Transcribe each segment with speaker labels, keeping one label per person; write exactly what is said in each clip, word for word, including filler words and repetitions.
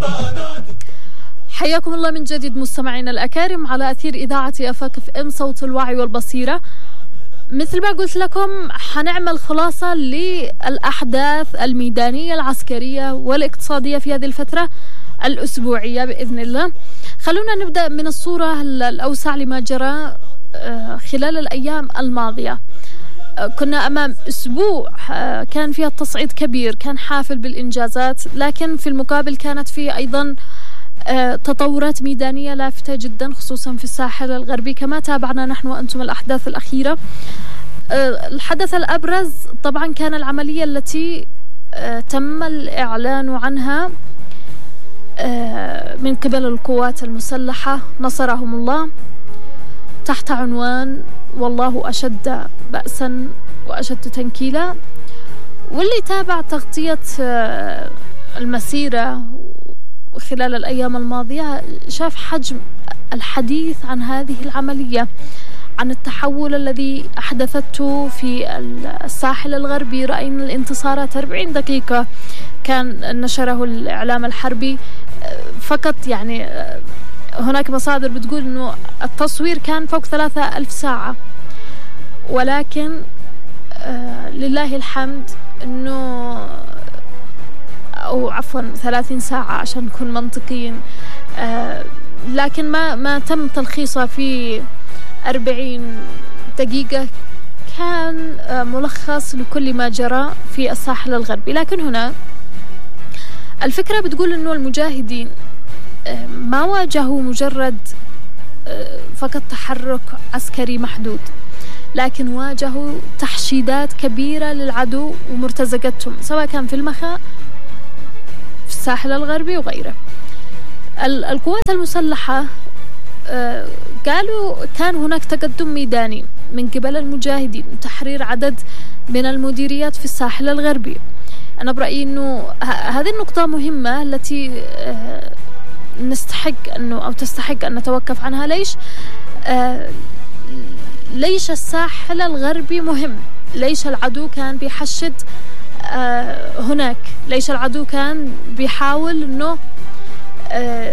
Speaker 1: حياكم الله من جديد مستمعينا الأكارم على أثير إذاعة أفاك اف ام صوت الوعي والبصيرة. مثل ما قلت لكم حنعمل خلاصة للأحداث الميدانية العسكرية والاقتصادية في هذه الفترة الأسبوعية بإذن الله. خلونا نبدأ من الصورة الأوسع لما جرى خلال الأيام الماضية. كنا أمام أسبوع كان فيها تصعيد كبير، كان حافل بالإنجازات، لكن في المقابل كانت فيه أيضا تطورات ميدانية لافتة جدا خصوصا في الساحل الغربي. كما تابعنا نحن وأنتم الأحداث الأخيرة. الحدث الأبرز طبعا كان العملية التي تم الإعلان عنها من قبل القوات المسلحة نصرهم الله تحت عنوان والله أشد بأسا وأشد تنكيلا. واللي تابع تغطية المسيرة خلال الأيام الماضية شاف حجم الحديث عن هذه العملية، عن التحول الذي أحدثته في الساحل الغربي. رأينا الانتصارات أربعين دقيقة كان نشره الإعلام الحربي فقط. يعني هناك مصادر بتقول أنه التصوير كان فوق ثلاثة ألف ساعة، ولكن آه لله الحمد أنه أو عفوا ثلاثين ساعة عشان نكون منطقيين، آه لكن ما ما تم تلخيصها في أربعين دقيقة. كان آه ملخص لكل ما جرى في الساحل الغربي. لكن هنا الفكرة بتقول أنه المجاهدين آه ما واجهوا مجرد آه فقط تحرك عسكري محدود، لكن واجهوا تحشيدات كبيرة للعدو ومرتزقتهم، سواء كان في المخا في الساحل الغربي وغيره. القوات المسلحة آه قالوا كان هناك تقدم ميداني من قبل المجاهدين، تحرير عدد من المديريات في الساحل الغربي. أنا برأيي أنه هذه النقطة مهمة التي آه نستحق أنه أو تستحق أن نتوقف عنها. ليش؟ آه ليش الساحل الغربي مهم؟ ليش العدو كان بيحشد آه هناك؟ ليش العدو كان بيحاول أنه آه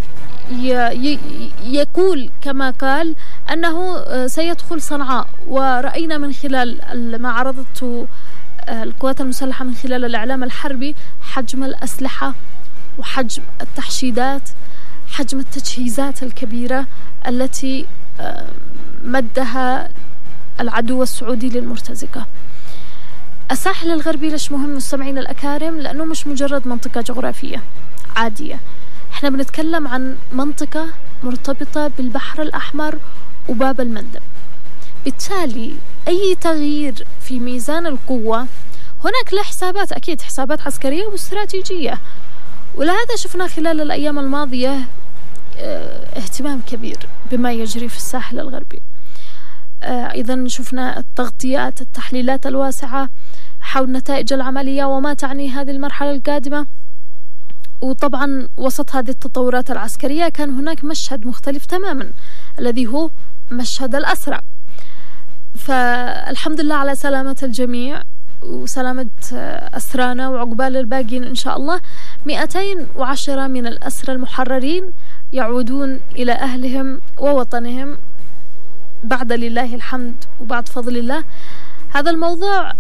Speaker 1: يقول كما قال أنه آه سيدخل صنعاء؟ ورأينا من خلال ما عرضته آه القوات المسلحة من خلال الإعلام الحربي حجم الأسلحة وحجم التحشيدات، حجم التجهيزات الكبيرة التي آه مدها العدو السعودي للمرتزقة. الساحل الغربي ليش مهم مستمعين الأكارم؟ لأنه مش مجرد منطقة جغرافية عادية، احنا بنتكلم عن منطقة مرتبطة بالبحر الأحمر وباب المندب. بالتالي أي تغيير في ميزان القوة هناك له حسابات، أكيد حسابات عسكرية واستراتيجية. ولهذا شفنا خلال الأيام الماضية اه اهتمام كبير بما يجري في الساحل الغربي. اه أيضا شفنا التغطيات التحليلات الواسعة حول نتائج العملية وما تعني هذه المرحلة القادمة. وطبعا وسط هذه التطورات العسكرية كان هناك مشهد مختلف تماما الذي هو مشهد الأسرى. فالحمد لله على سلامة الجميع وسلامة أسرانا، وعقبال الباقين إن شاء الله. مئتين وعشرة من الأسرى المحررين يعودون إلى أهلهم ووطنهم بعد لله الحمد وبعد فضل الله. هذا الموضوع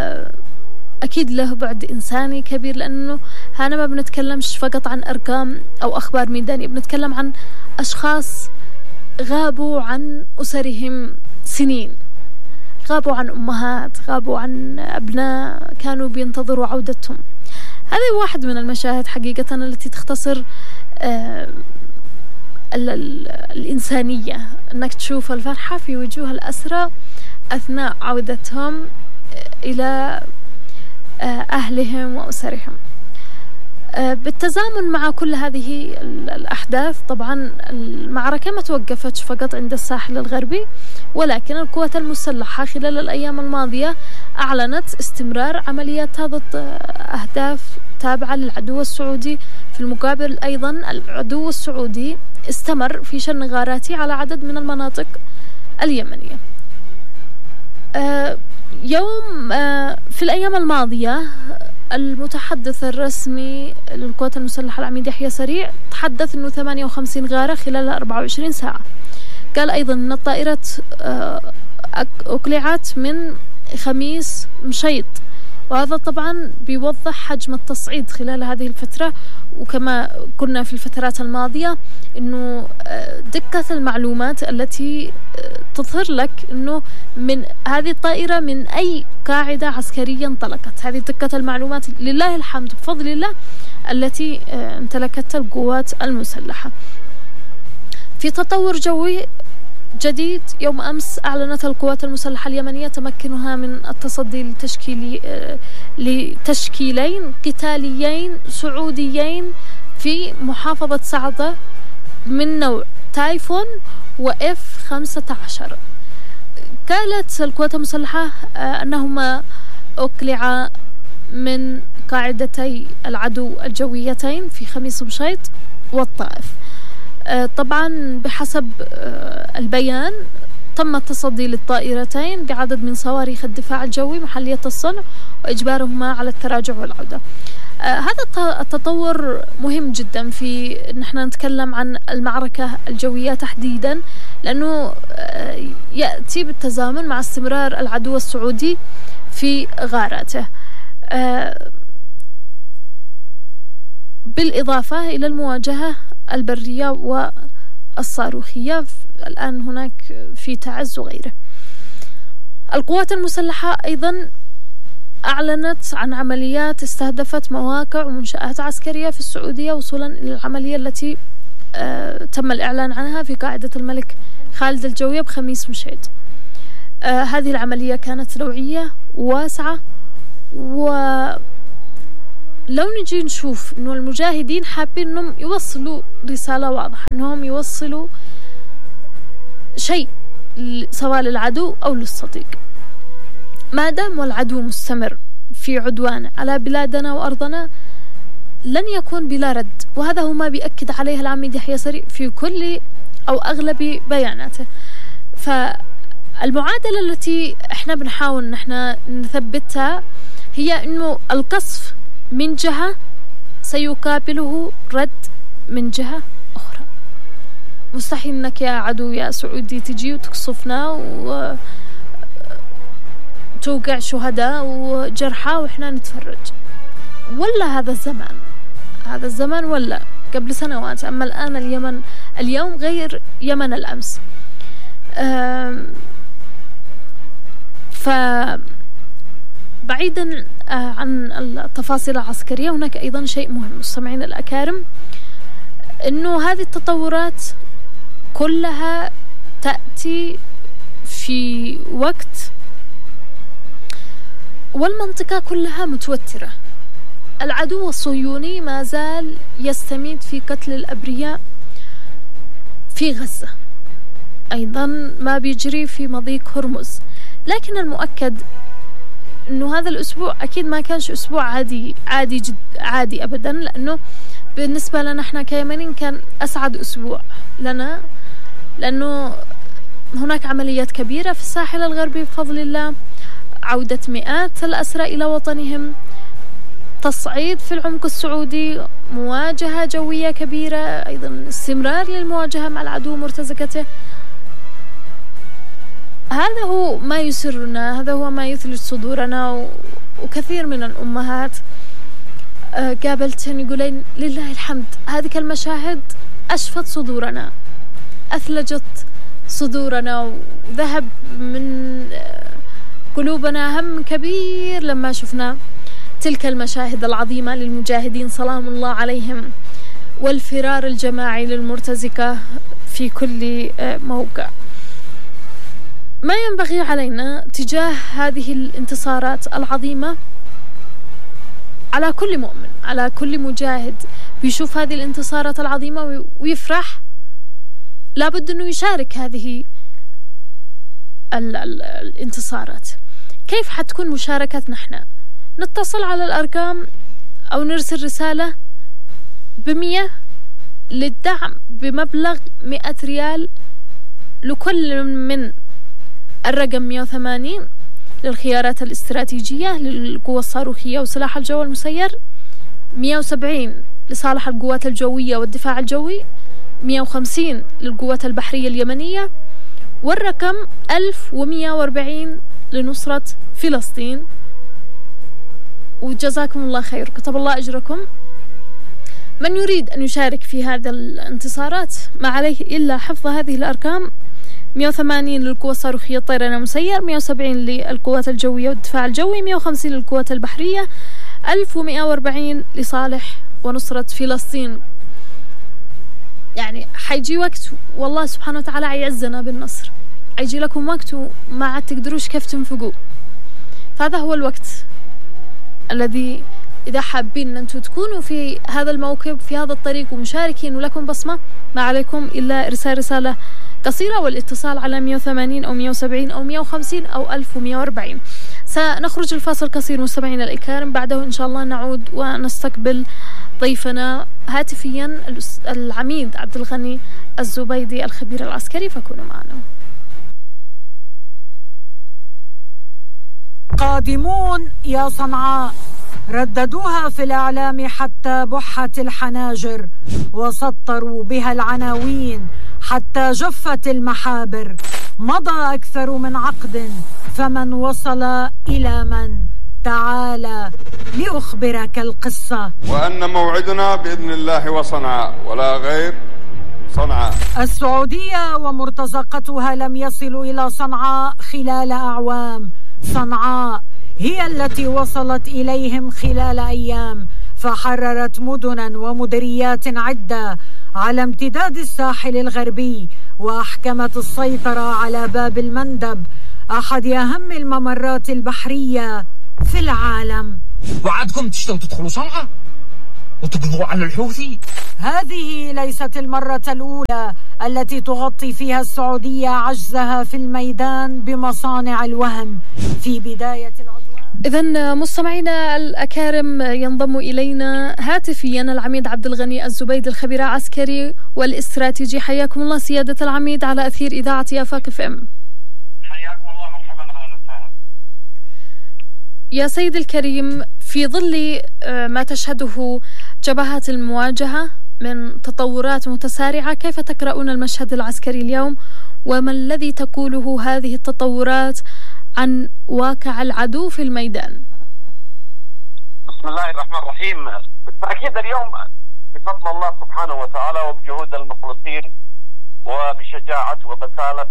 Speaker 1: أكيد له بعد إنساني كبير، لأنه هنا ما بنتكلمش فقط عن أرقام أو أخبار ميدانية، بنتكلم عن أشخاص غابوا عن أسرهم سنين، غابوا عن أمهات، غابوا عن أبناء كانوا بينتظروا عودتهم. هذه واحد من المشاهد حقيقة التي تختصر آه ال ال الإنسانية، أنك تشوف الفرحة في وجوه الأسرى أثناء عودتهم إلى آه أهلهم وأسرهم. آه بالتزامن مع كل هذه الأحداث طبعا المعركة ما توقفتش فقط عند الساحل الغربي، ولكن القوات المسلحة خلال الأيام الماضية أعلنت استمرار عملياتها ضد أهداف تابعة للعدو السعودي. في المقابل أيضا العدو السعودي استمر في شن غاراته على عدد من المناطق اليمنية. آه يوم آه في الأيام الماضية المتحدث الرسمي للقوات المسلحة العميد يحيى سريع تحدث أنه ثمانية وخمسين غارة خلال أربعة وعشرين ساعة. قال أيضا أن الطائرة أقلعت من خميس مشيط، وهذا طبعا بيوضح حجم التصعيد خلال هذه الفترة. وكما كنا في الفترات الماضية أنه دقة المعلومات التي تظهر لك أنه من هذه الطائرة من أي قاعدة عسكرية انطلقت. هذه دقة المعلومات لله الحمد بفضل الله التي امتلكتها القوات المسلحة. في تطور جوي جديد، يوم أمس أعلنت القوات المسلحة اليمنية تمكنها من التصدي لتشكيل لتشكيلين قتاليين سعوديين في محافظة صعدة من نوع تايفون وإف خمسة عشر. قالت القوات المسلحة أنهما أقلعا من قاعدتي العدو الجويتين في خميس مشيط والطائف. طبعا بحسب البيان تم التصدي للطائرتين بعدد من صواريخ الدفاع الجوي محلية الصنع وإجبارهما على التراجع والعودة. هذا التطور مهم جدا في نحن نتكلم عن المعركة الجوية تحديدا، لأنه يأتي بالتزامن مع استمرار العدو السعودي في غاراته، بالإضافة إلى المواجهة البرية والصاروخية. الآن هناك في تعز وغيره. القوات المسلحة أيضا أعلنت عن عمليات استهدفت مواقع ومنشآت عسكرية في السعودية وصولا إلى العملية التي آه تم الإعلان عنها في قاعدة الملك خالد الجوية بخميس مشيط. آه هذه العملية كانت نوعية واسعة، ولو نجي نشوف إنه المجاهدين حابين إنهم يوصلوا رسالة واضحة، إنهم يوصلوا شيء سواء للعدو أو للصديق. ما دام العدو مستمر في عدوانه على بلادنا وأرضنا لن يكون بلا رد، وهذا هو ما بيأكد عليه العميد يحيى سريع في كل أو أغلب بياناته. فالمعادلة التي احنا بنحاول نحن نثبتها هي إنه القصف من جهة سيقابله رد من جهة أخرى. مستحيل إنك يا عدو يا سعودي تجي وتقصفنا وتوقع شهداء وجرحى وإحنا نتفرج. ولا هذا الزمان هذا الزمان ولا قبل سنوات. أما الآن اليمن اليوم غير يمن الأمس. فبعيدا عن التفاصيل العسكرية هناك أيضا شيء مهم مستمعين الأكارم، إنه هذه التطورات كلها تأتي في وقت والمنطقة كلها متوترة. العدو الصهيوني ما زال يستميت في قتل الأبرياء في غزة، أيضا ما بيجري في مضيق هرمز. لكن المؤكد إنه هذا الأسبوع أكيد ما كانش أسبوع عادي عادي جد عادي أبدا، لأنه بالنسبة لنا احنا كيمنين كان أسعد أسبوع لنا، لأنه هناك عمليات كبيرة في الساحل الغربي بفضل الله، عودة مئات الأسرى إلى وطنهم، تصعيد في العمق السعودي، مواجهة جوية كبيرة، أيضا استمرار للمواجهة مع العدو مرتزقته. هذا هو ما يسرنا، هذا هو ما يثلج صدورنا. وكثير من الأمهات قابلتهم يقولين لله الحمد هذه المشاهد أشفت صدورنا، أثلجت صدورنا، وذهب من قلوبنا هم كبير لما شفنا تلك المشاهد العظيمة للمجاهدين سلام الله عليهم، والفرار الجماعي للمرتزقة في كل موقع. ما ينبغي علينا تجاه هذه الانتصارات العظيمة، على كل مؤمن على كل مجاهد بيشوف هذه الانتصارات العظيمة ويفرح، لابد أنه يشارك هذه ال ال الانتصارات. كيف حتكون مشاركتنا احنا؟ نتصل على الأرقام أو نرسل رسالة بمية للدعم بمبلغ مئة ريال لكل من الرقم مئة وثمانين للخيارات الاستراتيجية للقوة الصاروخية وسلاح الجو المسير، مئة وسبعين لصالح القوات الجوية والدفاع الجوي، مئة وخمسين للقوات البحرية اليمنية، والرقم ألف ومئة وأربعين لنصرة فلسطين. وجزاكم الله خير، كتب الله أجركم. من يريد أن يشارك في هذا الانتصارات ما عليه إلا حفظ هذه الأرقام: مئة وثمانين للقوة الصاروخية الطيران المسير، مئة وسبعين للقوات الجوية والدفاع الجوي، مئة وخمسين للقوات البحرية، ألف ومئة وأربعين لصالح ونصرة فلسطين. يعني حيجي وقت والله سبحانه وتعالى عيعزنا بالنصر، حيجي لكم وقت وما عاد تقدروش كيف تنفقوا. فهذا هو الوقت الذي إذا حابين أن أنتم تكونوا في هذا الموكب في هذا الطريق ومشاركين ولكم بصمة، ما عليكم إلا إرسال رسالة قصيرة والاتصال على مئة وثمانين أو مئة وسبعين أو مئة وخمسين أو ألف ومئة وأربعين. سنخرج الفاصل قصير مستمعينا الكرام، بعده إن شاء الله نعود ونستقبل ضيفنا هاتفيا العميد عبد الغني الزبيدي الخبير العسكري، فكونوا معنا.
Speaker 2: قادمون يا صنعاء، رددوها في الإعلام حتى بحت الحناجر، وسطروا بها العناوين حتى جفت المحابر. مضى أكثر من عقد، فمن وصل إلى من؟ تعال لأخبرك القصة.
Speaker 3: وأن موعدنا بإذن الله وصنعاء ولا غير صنعاء.
Speaker 2: السعودية ومرتزقتها لم يصلوا إلى صنعاء خلال أعوام، صنعاء هي التي وصلت إليهم خلال أيام، فحررت مدنا ومديريات عدة على امتداد الساحل الغربي، وأحكمت السيطرة على باب المندب، أحد أهم الممرات البحرية في العالم.
Speaker 4: وعدكم تشتوا تدخلوا صنعاء وتقضوا على الحوثي.
Speaker 2: هذه ليست المرة الأولى التي تغطي فيها السعودية عجزها في الميدان بمصانع الوهم في بداية العدوان.
Speaker 1: إذن مستمعينا الأكارم، ينضم إلينا هاتفيا العميد عبد الغني الزبيدي الخبير العسكري والاستراتيجي. حياكم الله سيادة العميد على أثير إذاعة آفاق اف ام.
Speaker 5: حياكم الله، مرحبا أهلا وسهلا.
Speaker 1: يا سيد الكريم، في ظل ما تشهده جبهات المواجهة من تطورات متسارعة، كيف تقرؤون المشهد العسكري اليوم، وما الذي تقوله هذه التطورات عن واقع العدو في الميدان؟
Speaker 5: بسم الله الرحمن الرحيم. بالتأكيد اليوم بفضل الله سبحانه وتعالى وبجهود المخلصين وبشجاعة وبسالة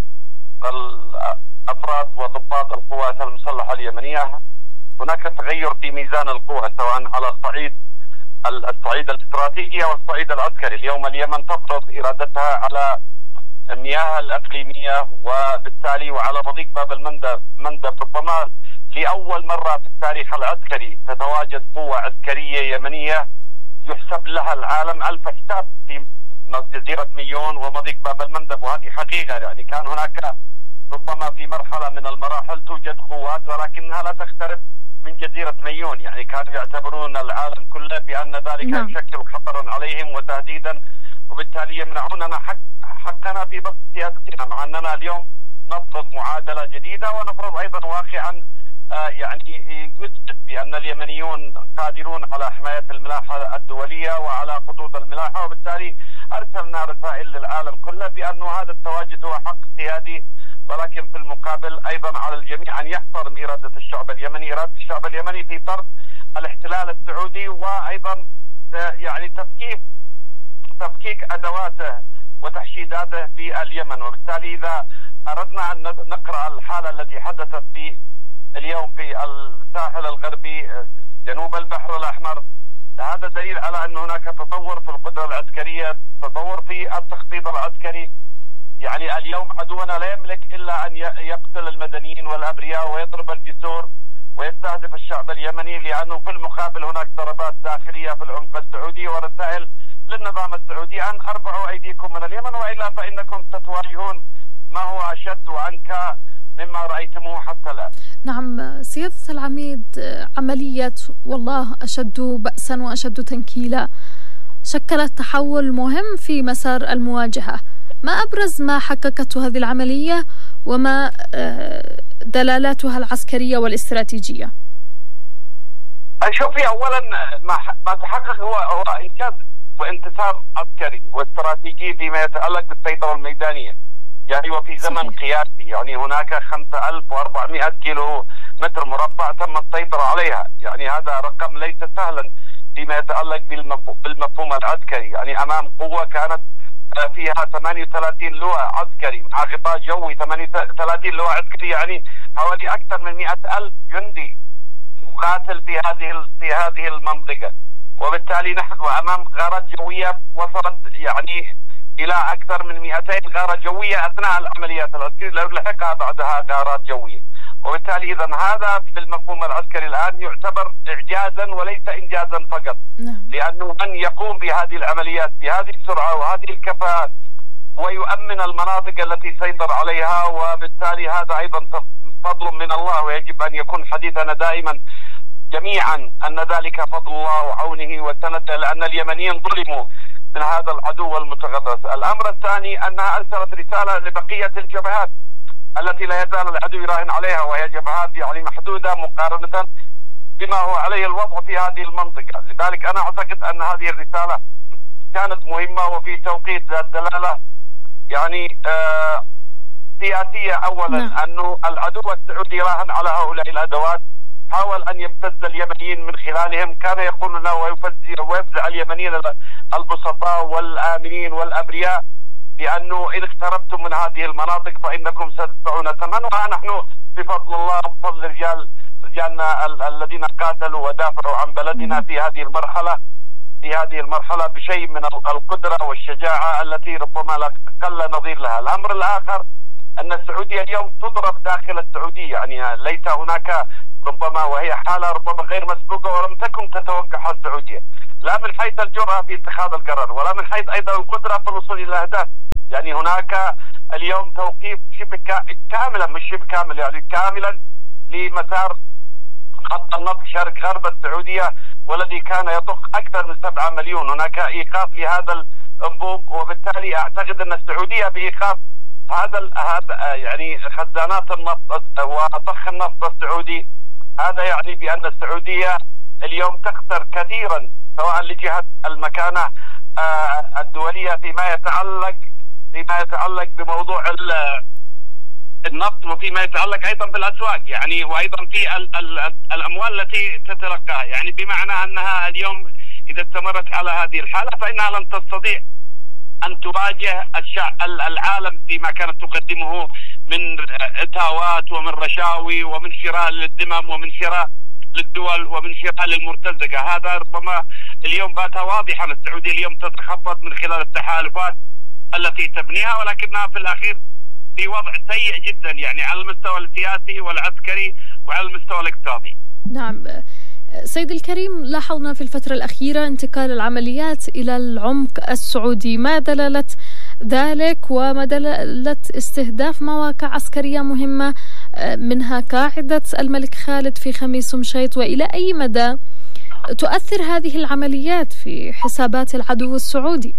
Speaker 5: الأفراد وضباط القوات المسلحة اليمنية، هناك تغير في ميزان القوى سواء على الصعيد الصعيد الاستراتيجي او الصعيد العسكري. اليوم اليمن تفرض ارادتها على المياه الاقليميه، وبالتالي وعلى مضيق باب المندب مندب ربما لاول مره في التاريخ العسكري تتواجد قوه عسكريه يمنيه يحسب لها العالم الف حساب في جزيره ميون ومضيق باب المندب. وهذه حقيقه، يعني كان هناك ربما في مرحله من المراحل توجد قوات ولكنها لا تختلف من جزيرة ميون، يعني كانوا يعتبرون العالم كله بأن ذلك نعم. يشكل خطرا عليهم وتهديدا، وبالتالي يمنعوننا حق حقنا في بسط سيادتنا، مع أننا اليوم نفرض معادلة جديدة ونفرض أيضا واقعا آه يعني يثبت بأن اليمنيون قادرون على حماية الملاحة الدولية وعلى خطوط الملاحة، وبالتالي أرسلنا رسائل للعالم كله بأن هذا التواجد هو حق سيادي، ولكن في المقابل أيضا على الجميع أن يحترم إرادة الشعب اليمني، إرادة الشعب اليمني في طرد الاحتلال السعودي، وأيضا يعني تفكيك تفكيك أدواته وتحشيداته في اليمن. وبالتالي إذا أردنا أن نقرأ الحالة التي حدثت في اليوم في الساحل الغربي جنوب البحر الأحمر، هذا دليل على أن هناك تطور في القدرة العسكرية، تطور في التخطيط العسكري. يعني اليوم عدونا لا يملك إلا أن يقتل المدنيين والأبرياء ويضرب الجسور ويستهدف الشعب اليمني، لأنه في المقابل هناك ضربات داخلية في العمق السعودي ورسائل للنظام السعودي أن أرفعوا أيديكم من اليمن وإلا فإنكم ستواجهون ما هو أشد وأنكى مما رأيتموه حتى الآن.
Speaker 1: نعم سيادة العميد، عملية والله أشد بأسا وأشد تنكيلا شكلت تحول مهم في مسار المواجهة. ما أبرز ما حققته هذه العملية وما دلالاتها العسكرية والاستراتيجية؟
Speaker 5: شوفي، أولا ما ما تحقق هو هو إنجاز وانتصار عسكري واستراتيجي فيما يتعلق بالسيطرة الميدانية، يعني وفي زمن قياسي. يعني هناك خمسة آلاف وأربعمائة كيلو متر مربع تم السيطرة عليها، يعني هذا رقم ليس سهلا فيما يتعلق بالمفهوم العسكري. يعني أمام قوة كانت فيها ثمانية وثلاثين لواء عسكري مع غطاء جوي ثمانية وثلاثين لواء عسكري، يعني حوالي أكثر من مئة ألف جندي مقاتل في هذه في هذه المنطقة. وبالتالي نحن أمام غارات جوية وصلت يعني إلى أكثر من مئتين غارة جوية أثناء العمليات العسكرية، لو لحقها بعدها غارات جوية. وبالتالي إذا هذا في المفهوم العسكري الآن يعتبر إعجازا وليس إنجازا فقط، لأنه من يقوم بهذه العمليات بهذه السرعة وهذه الكفاءات ويؤمن المناطق التي سيطر عليها، وبالتالي هذا أيضا فضل من الله. ويجب أن يكون حديثنا دائما جميعا أن ذلك فضل الله وعونه والسند، لأن اليمنيين ظلموا من هذا العدو المتغطرس. الأمر الثاني أنها أرسلت رسالة لبقية الجبهات التي لا يزال العدو يراهن عليها، وهي جبهات يعني محدودة مقارنة بما هو عليه الوضع في هذه المنطقة. لذلك أنا أعتقد أن هذه الرسالة كانت مهمة وفي توقيت ذات دلالة يعني آه سياسية. أولا نعم. أنه العدو السعودي راهن على هؤلاء الأدوات، حاول أن يبتز اليمنيين من خلالهم، كان يقول لنا ويفزع اليمنيين البسطاء والآمنين والأبرياء بأنه إن اقتربتم من هذه المناطق فإنكم ستدفعون ثمنها. نحن بفضل الله وبفضل رجال رجالنا الذين قاتلوا ودافعوا عن بلدنا في هذه المرحلة في هذه المرحلة بشيء من القدرة والشجاعة التي ربما لا قل نظير لها. الأمر الآخر أن السعودية اليوم تضرب داخل السعودية، يعني ليس هناك ربما، وهي حالة ربما غير مسبوقة ولم تكن تتوقعها السعودية، لا من حيث الجرأة في اتخاذ القرار ولا من حيث أيضا القدرة في الوصول إلى الأهداف. يعني هناك اليوم توقيف شبه كاملا، مش شبه كامل يعني كاملا لمسار خط النفط شرق غرب السعودية، والذي كان يضخ أكثر من سبعة مليون. هناك إيقاف لهذا الأنبوب، وبالتالي أعتقد أن السعودية بإيقاف هذا هذا يعني خزانات النفط وضخ النفط السعودي، هذا يعني بأن السعودية اليوم تخسر كثيرا سواء لجهة المكانة الدولية فيما يتعلق فيما يتعلق بموضوع النفط وفيما يتعلق أيضا بالأسواق، يعني وأيضا في ال ال الأموال التي تتلقاها، يعني بمعنى أنها اليوم إذا استمرت على هذه الحالة فإنها لن تستطيع أن تواجه العالم فيما كانت تقدمه من إتاوات ومن رشاوي ومن شراء للذمم ومن شراء للدول ومن شراء للمرتزقة. هذا ربما اليوم بات واضحا، السعودية اليوم تتخطط من خلال التحالفات التي تبنيها، ولكنها في الأخير في وضع سيء جدا، يعني على المستوى السياسي والعسكري وعلى المستوى الاقتصادي.
Speaker 1: نعم سيد الكريم، لاحظنا في الفترة الأخيرة انتقال العمليات إلى العمق السعودي، ما دلالة ذلك وما دلالة استهداف مواقع عسكرية مهمة منها قاعدة الملك خالد في خميس مشيط، وإلى أي مدى تؤثر هذه العمليات في حسابات العدو السعودي؟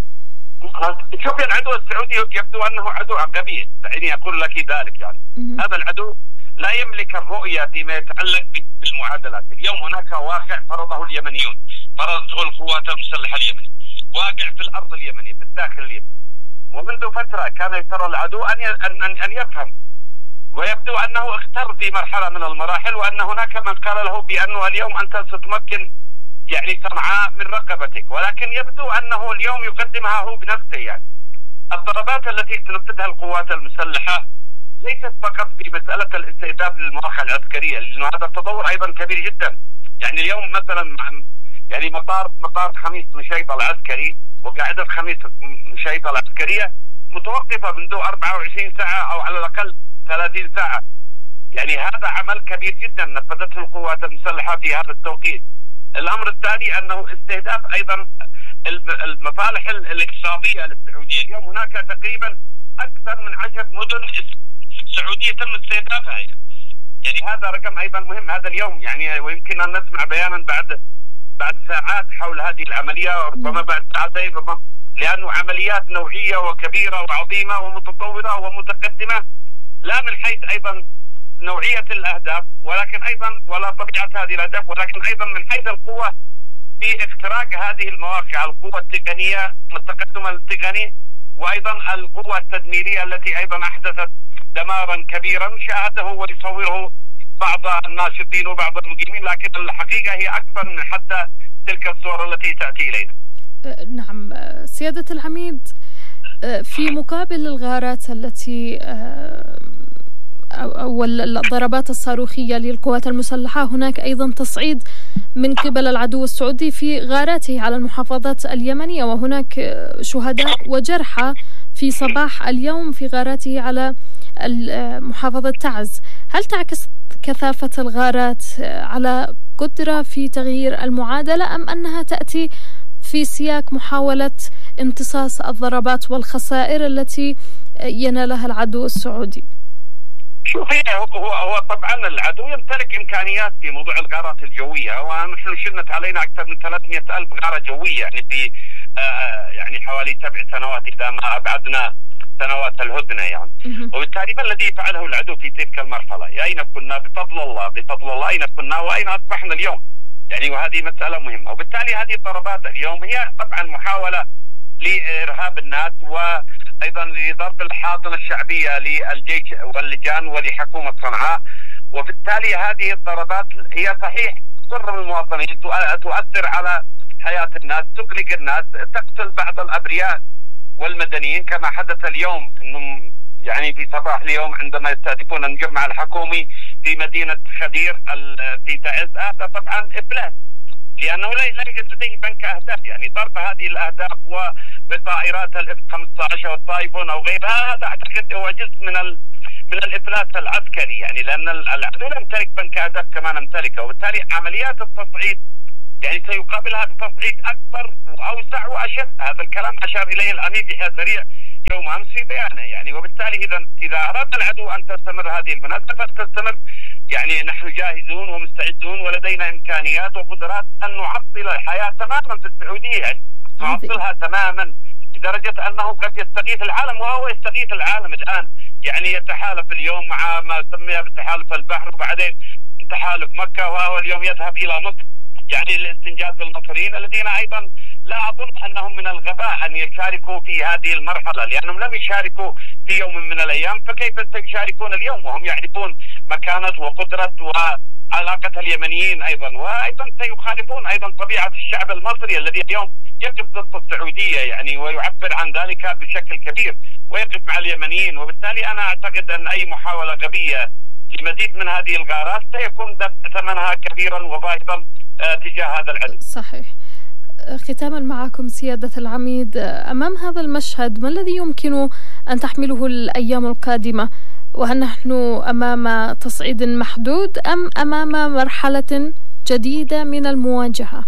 Speaker 5: شوفي، العدو السعودي يبدو أنه عدو غبي، دعيني أقول لك ذلك. يعني م- هذا العدو لا يملك الرؤية فيما يتعلق بالمعادلات. اليوم هناك واقع فرضه اليمنيون، فرضته القوات المسلحة اليمنية، واقع في الأرض اليمنية في الداخل اليمني، ومنذ فترة كان يترى العدو أن أن أن يفهم، ويبدو أنه اغتر في مرحلة من المراحل، وأن هناك من قال له بأنه اليوم أنت ستمكن يعني صنعاء من رقبتك، ولكن يبدو أنه اليوم يقدمها هو بنفسه. يعني الضربات التي تنفذها القوات المسلحة ليست فقط في مسألة الاستهداف للمواقع العسكرية، لأنه هذا تطور أيضا كبير جدا. يعني اليوم مثلا يعني مطار مطار خميس مشيط العسكري وقاعدة خميس مشيط العسكرية متوقفة منذ أربعة وعشرين ساعة أو على الأقل ثلاثين ساعة. يعني هذا عمل كبير جدا نفذته القوات المسلحة في هذا التوقيت. الأمر الثاني أنه استهداف أيضا المصالح الاقتصادية للسعودية. اليوم هناك تقريبا أكثر من عشر مدن سعودية تم استهدافها، يعني هذا رقم أيضا مهم هذا اليوم. يعني ويمكن أن نسمع بيانا بعد بعد ساعات حول هذه العملية، وربما بعد ساعتين، ربما لأنه عمليات نوعية وكبيرة وعظيمة ومتطورة ومتقدمة، لا من حيث أيضا نوعية الأهداف، ولكن أيضا ولا طبيعة هذه الأهداف، ولكن أيضا من حيث القوة في اختراق هذه المواقع، القوة التقنية، التقدم التقني، وأيضا القوة التدميرية التي أيضا أحدثت دمارا كبيرا شاهده ويصوره بعض الناشطين وبعض المقيمين، لكن الحقيقة هي أكبر من حتى تلك الصور التي تأتي إلينا.
Speaker 1: نعم سيادة العميد، في مقابل الغارات التي أو الضربات الصاروخية للقوات المسلحة، هناك أيضا تصعيد من قبل العدو السعودي في غاراته على المحافظات اليمنية، وهناك شهداء وجرحى في صباح اليوم في غاراته على محافظة تعز. هل تعكس كثافة الغارات على قدرة في تغيير المعادلة، أم أنها تأتي في سياق محاولة امتصاص الضربات والخسائر التي ينالها العدو السعودي؟
Speaker 5: شوفي، هو هو طبعا العدو يمتلك امكانيات في موضوع الغارات الجويه، ونحن شنت علينا اكثر من ثلاثمئة ألف غاره جويه يعني في آه يعني حوالي سبع سنوات اذا ما ابعدنا سنوات الهدنه يعني. وبالتالي ما الذي فعله العدو في تلك المرحله؟ اين كنا بفضل الله بفضل الله اين كنا واين اصبحنا اليوم؟ يعني وهذه مساله مهمه، وبالتالي هذه الضربات اليوم هي طبعا محاوله لارهاب الناس، وايضا لضرب الحاضنه الشعبيه للجيش واللجان ولحكومه صنعاء. وبالتالي هذه الضربات هي صحيح تضر المواطنين، تؤثر على حياه الناس، تقلق الناس، تقتل بعض الابرياء والمدنيين كما حدث اليوم، انهم يعني في صباح اليوم عندما يستهدفون المجمع الحكومي في مدينه خدير في تعز، هذا طبعا افلاس، لانه لا يوجد لديه بنك اهداف، يعني ضرب هذه الاهداف وبطائرات الاف خمسة عشر والطايفون او غيرها، هذا اعتقد هو جزء من ال من الافلاس العسكري، يعني لان العدو لا يمتلك بنك اهداف كما نمتلكه، وبالتالي عمليات التصعيد يعني سيقابلها بتصعيد اكبر واوسع واشد. هذا الكلام اشار اليه العميد يحيى سريع يوم امس في بيانه يعني. وبالتالي اذا اذا اراد العدو ان تستمر هذه المنازله فتستمر، يعني نحن جاهزون ومستعدون ولدينا امكانيات وقدرات ان نعطل الحياه تماما في السعوديه، يعني نعطلها تماما لدرجه انه قد يستغيث العالم، وهو يستغيث العالم الان، يعني يتحالف اليوم مع ما سمي بتحالف البحر، وبعدين تحالف مكه، وهو اليوم يذهب الى مصر يعني لاستنجاد بالمصريين الذين ايضا لا اظن انهم من الغباء ان يشاركوا في هذه المرحله، لانهم لم يشاركوا في يوم من الايام، فكيف سيشاركون اليوم وهم يعرفون مكانه وقدره وعلاقه اليمنيين ايضا، وايضا سيخالفون ايضا طبيعه الشعب المصري الذي اليوم يقف ضد السعوديه يعني، ويعبر عن ذلك بشكل كبير ويقف مع اليمنيين. وبالتالي انا اعتقد ان اي محاوله غبيه لمزيد من هذه الغارات سيكون ثمنها كبيرا وباهظا تجاه هذا العدو.
Speaker 1: صحيح. ختاما معكم سيادة العميد، أمام هذا المشهد ما الذي يمكن أن تحمله الأيام القادمة؟ وهل نحن أمام تصعيد محدود أم أمام مرحلة جديدة من المواجهة؟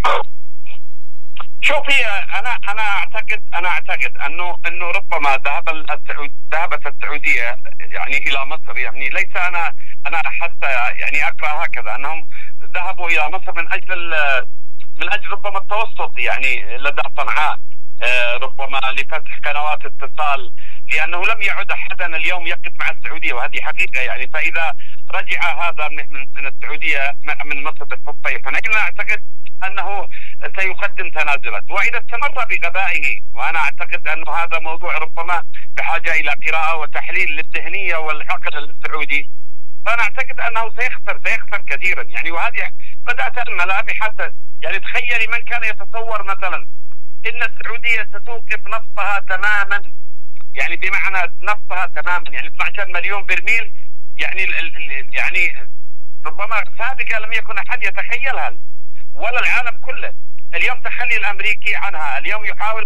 Speaker 5: شوفي، أنا أنا أعتقد أنا أعتقد أنه أنه ربما ذهب السعود ذهبت السعودية يعني إلى مصر، يعني ليس أنا أنا حتى يعني أقرأ هكذا أنهم ذهبوا إلى مصر من أجل من أجل ربما التوسط يعني لدى صنعاء، ربما لفتح قنوات اتصال، لأنه لم يعد أحدا اليوم يقف مع السعودية، وهذه حقيقة يعني. فإذا رجع هذا من من السعودية من مصر بالصيف، أنا أعتقد أنه سيقدم تنازلات، وإذا استمر بغبائه، وأنا أعتقد أنه هذا موضوع ربما بحاجة إلى قراءة وتحليل للذهنية والعقل السعودي، فأنا أعتقد أنه سيخسر سيخسر كثيرا يعني. وهذه بدأت الملامح حتى يعني تخيلي من كان يتصور مثلا إن السعودية ستوقف نفطها تماما، يعني بمعنى نفطها تماما يعني اثني عشر مليون برميل، يعني يعني ربما سابقا لم يكن أحد يتخيلها ولا العالم كله. اليوم تخلي الأمريكي عنها، اليوم يحاول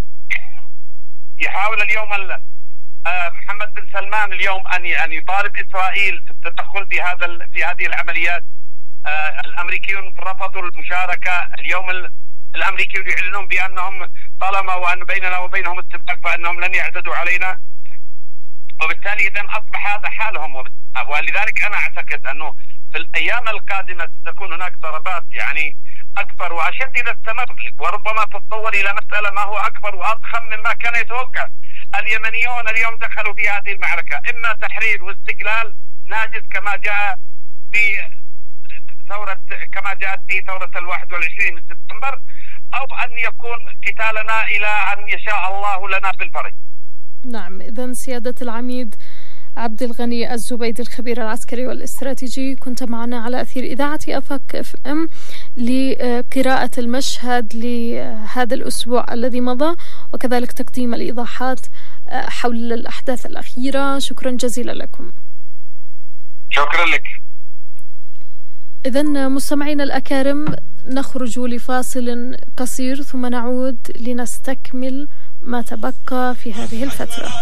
Speaker 5: يحاول اليوم محمد بن سلمان اليوم أن أن يطالب إسرائيل في التدخل بهذا في هذه العمليات. الأمريكيون رفضوا المشاركة، اليوم الأمريكيون يعلنون بأنهم طالما وأن بيننا وبينهم اتفاق فإنهم لن يعتدوا علينا، وبالتالي إذا أصبح هذا حالهم. ولذلك أنا أعتقد أنه في الأيام القادمة ستكون هناك ضربات يعني أكبر وأشد إذا استمر، وربما تتطور إلى مسألة ما هو أكبر وأضخم مما كان يتوقع. اليمنيون اليوم دخلوا في هذه المعركة إما تحرير واستقلال ناجز كما جاء في ثورة كما جاءت في ثورة الواحد والعشرين من سبتمبر، أو أن يكون قتالنا إلى أن يشاء الله لنا بالفرج.
Speaker 1: نعم، إذن سيادة العميد عبد الغني الزبيدي الخبير العسكري والاستراتيجي، كنت معنا على أثير إذاعة أفاك اف ام لقراءة المشهد لهذا الأسبوع الذي مضى، وكذلك تقديم الإيضاحات حول الأحداث الأخيرة. شكرا جزيلا لكم.
Speaker 5: شكرا لك.
Speaker 1: إذن مستمعينا الأكارم، نخرج لفاصل قصير ثم نعود لنستكمل ما تبقى في هذه الفترة.